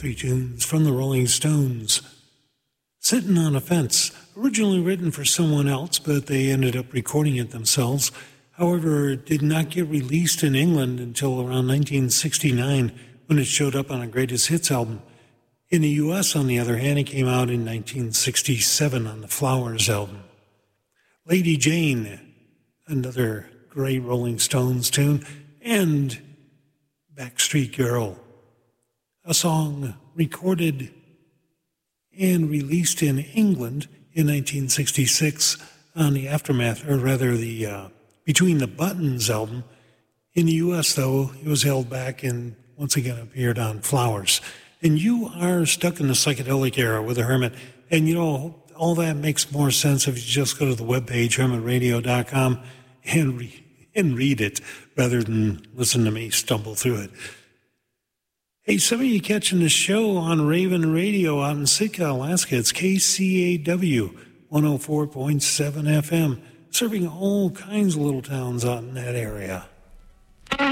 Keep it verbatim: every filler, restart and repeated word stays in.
three tunes from the Rolling Stones. Sitting on a Fence, originally written for someone else, but they ended up recording it themselves. However, it did not get released in England until around nineteen sixty-nine when it showed up on a Greatest Hits album. In the U S, on the other hand, it came out in nineteen sixty-seven on the Flowers album. Lady Jane, another great Rolling Stones tune, and Backstreet Girl, a song recorded and released in England in nineteen sixty-six on the Aftermath, or rather the uh, Between the Buttons album. In the U S, though, it was held back and once again appeared on Flowers. And you are stuck in the psychedelic era with the Hermit. And, you know, all that makes more sense if you just go to the webpage, hermit radio dot com, and, re- and read it rather than listen to me stumble through it. Hey, some of you catching the show on Raven Radio out in Sitka, Alaska. It's K C A W one oh four point seven F M, serving all kinds of little towns out in that area.